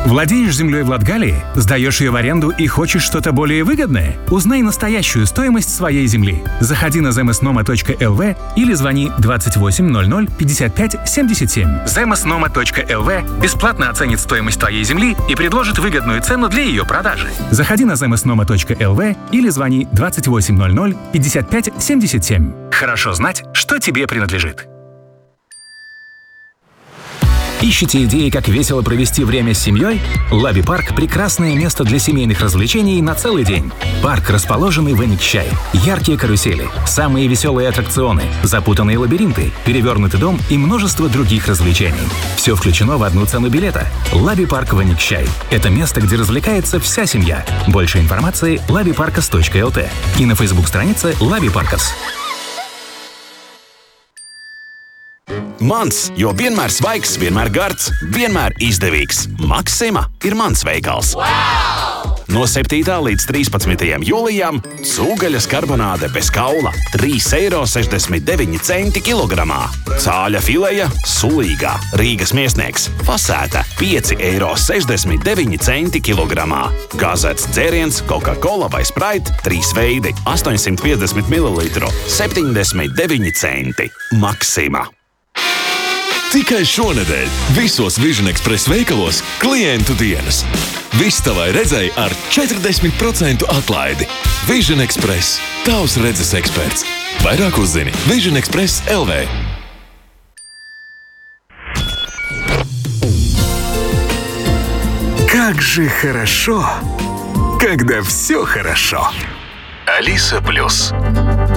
Владеешь землей в Латгалии? Сдаешь ее в аренду и хочешь что-то более выгодное? Узнай настоящую стоимость своей земли. Заходи на zemsnoma.lv или звони 28 00 55 77. zemsnoma.lv бесплатно оценит стоимость твоей земли и предложит выгодную цену для ее продажи. Заходи на zemsnoma.lv или звони 28 00 55 77. Хорошо знать, что тебе принадлежит. Ищете идеи, как весело провести время с семьей? Лаби-парк – прекрасное место для семейных развлечений на целый день. Парк, расположенный в Эникчай. Яркие карусели, самые веселые аттракционы, запутанные лабиринты, перевернутый дом и множество других развлечений. Все включено в одну цену билета. Лаби-парк в Эникчай. Это место, где развлекается вся семья. Больше информации – labiparkas.lt и на Facebook-странице Labi-Parkas. Mans, jo vienmēr svaigs, vienmēr gards, vienmēr izdevīgs. Maxima ir mans veikals. Wow! No 7. līdz 13. jūlijam cūgaļas karbonāde bez kaula – 3,69 € kilogramā. Cāļa fileja sulīgā Rīgas Miesnieks fasēta – 5,69 € kilogramā. Gazēts dzēriens Coca-Cola vai Sprite 3 veidi – 850 ml – 79 centi. Maxima. Tikai šonedēļ visos Vision Express veikalos klientu dienas. Viss tavai redzei ar 40% atlaidi. Vision Express – tavs redzes eksperts. Vairāk uzzini Vision Express LV. Как же хорошо, когда все хорошо. Алиса Плюс.